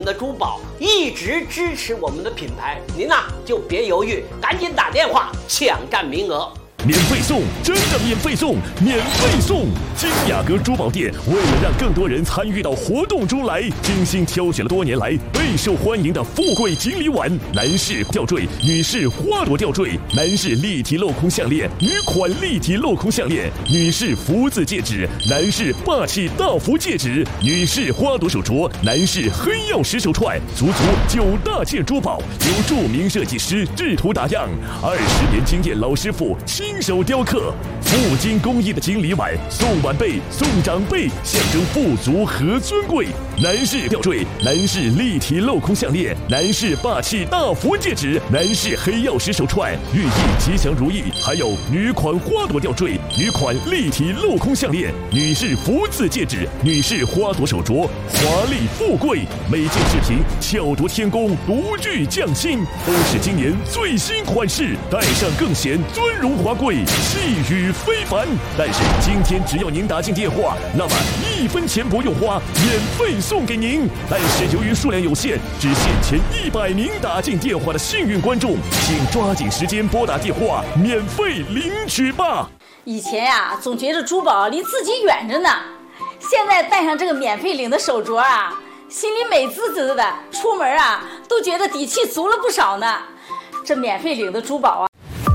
的珠宝一直支持我们的品牌，您呐就别犹豫，赶紧打电话抢占名额。 免费送，真的免费送，免费送！金雅阁珠宝店为了让更多人参与到活动中来，精心挑选了多年来备受欢迎的富贵锦鲤碗、男士吊坠、女士花朵吊坠、男士立体镂空项链、女款立体镂空项链、女士福字戒指、男士霸气大福戒指、女士花朵手镯、男士黑曜石手串，足9大件珠宝，由著名设计师制图打样，20年经验老师傅亲手雕刻，镀金工艺的锦鲤碗，送晚辈送长辈，象征富足和尊贵。男士吊坠、男士立体镂空项链、男士霸气大福戒指、男士黑曜石手串，寓意吉祥如意。还有女款花朵吊坠、女款立体镂空项链、女士福字戒指、女士花朵手镯，华丽富贵。每件饰品巧夺天工，独具匠心，都是今年最新款式，戴上更显尊荣华贵，气宇非凡。但是今天只要您打进电话，那么1分钱不用花，免费送给您。但是由于数量有限，只限前100名打进电话的幸运观众，请抓紧时间拨打电话，免费领取吧。 以前呀，总觉得珠宝离自己远着呢，现在戴上这个免费领的手镯啊，心里美滋滋的，出门啊都觉得底气足了不少呢。这免费领的珠宝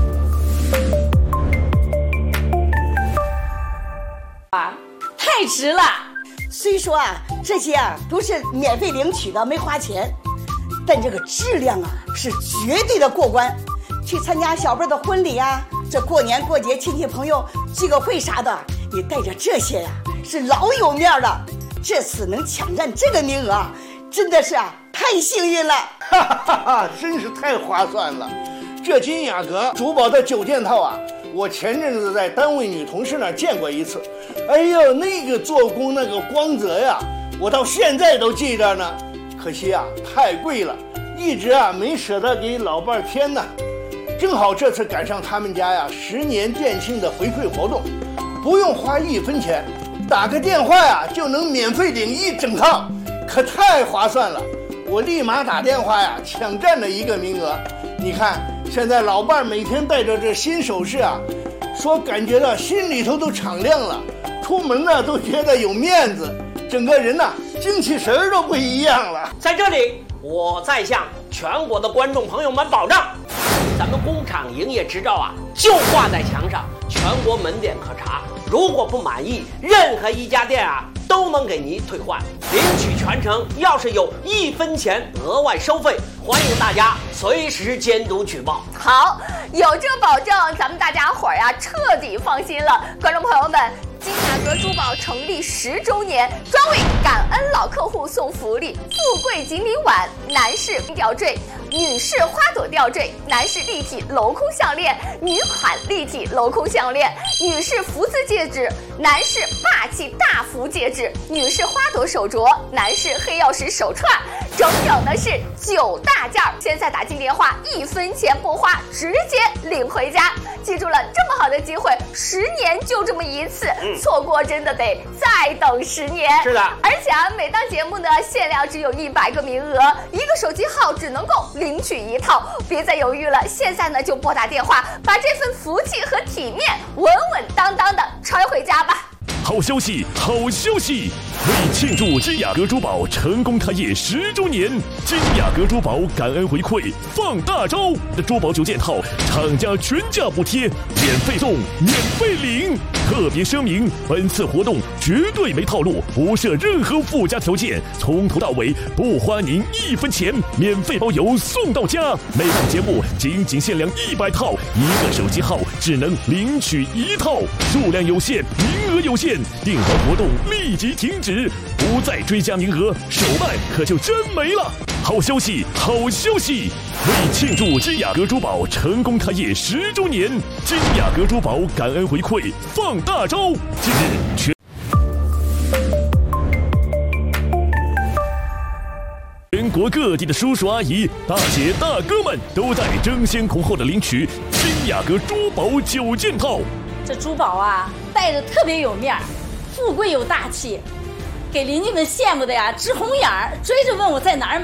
啊，太值了。 虽说啊，这些啊都是免费领取的，没花钱，但这个质量啊是绝对的过关。去参加小辈的婚礼啊，这过年过节亲戚朋友聚个会啥的，你带着这些呀，是老有面了。这次能抢占这个名额，真的是啊太幸运了。 哈哈哈，真是太划算了。这金雅阁珠宝的9件套啊，我前阵子在单位女同事那儿见过一次。哎呦，那个做工那个光泽呀，我到现在都记着呢。可惜啊，太贵了，一直啊没舍得给老伴添呢。正好这次赶上他们家呀10年店庆的回馈活动，不用花1分钱，打个电话呀就能免费领1整套，可太划算了。我立马打电话呀抢占了1个名额。你看现在老伴每天带着这新首饰啊，说感觉到心里头都敞亮了，出门呢都觉得有面子，整个人呢精气神都不一样了。 在这里，我再向全国的观众朋友们保障，咱们工厂营业执照啊就挂在墙上，全国门店可查。如果不满意，任何一家店啊都能给您退换，领取全程要是有1分钱额外收费，欢迎大家随时监督举报。 好，有这个保证，咱们大家伙儿呀彻底放心了。观众朋友们，金雅阁珠宝成立10周年，专为感恩老客户送福利：富贵锦鲤碗、男士吊坠、女士花朵吊坠、男士立体镂空项链、女款立体镂空项链、女士福字戒指、男士霸气大福戒指、女士花朵手镯、男士黑曜石手串，整整的是9大件。现在打进电话，1分钱不花，直接领回家。记住了，这么好的机会，10年就这么一次，错过真的得再等10年。 是的， 而且啊，每档节目呢限量只有100个名额，一个手机号只能够领取1套，别再犹豫了，现在呢就拨打电话，把这份福气和体面稳稳当当的揣回家吧。 好消息，好消息！为庆祝金雅阁珠宝成功开业10周年，金雅阁珠宝感恩回馈放大招的珠宝9件套，厂家全价补贴，免费送，免费领。特别声明，本次活动绝对没套路，不设任何附加条件，从头到尾不花您1分钱，免费包邮送到家。每档节目仅限量100套，一个手机号只能领取1套，数量有限，名额有限，订完活动立即停止，不再追加名额，手办可就真没了。好消息，好消息！为庆祝金雅阁珠宝成功开业10周年，金雅阁珠宝感恩回馈放大招，近日全国各地的叔叔阿姨、大姐大哥们都在争先恐后的领取金雅阁珠宝9件套。 这珠宝啊，戴着特别有面儿，富贵有大气，给邻居们羡慕的呀直红眼儿，追着问我在哪儿买。